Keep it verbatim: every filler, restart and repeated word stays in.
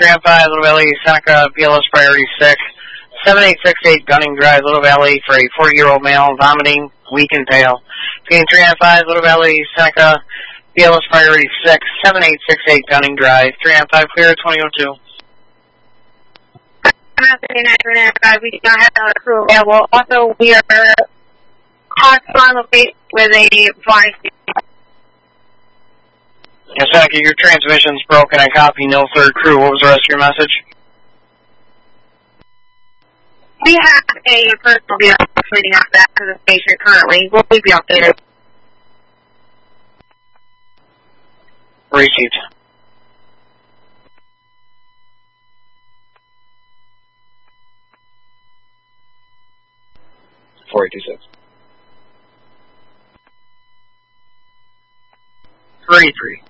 three on five, Little Valley, Seneca, B L S priority six, seven eight six eight Gunning Drive, Little Valley, for a forty-year-old male, vomiting, weak and pale. Being three on five, Little Valley, Seneca, B L S priority six, seven eight six eight Gunning Drive, three on five, clear, twenty oh two. We do not have a crew available. Also, we are hot on location with a flying station. Yes, Seneca, your transmission's broken. I copy, no third crew. What was the rest of your message? We have a personal vehicle leading out back to the station currently. We'll keep you updated. Received. four eight two six. three three.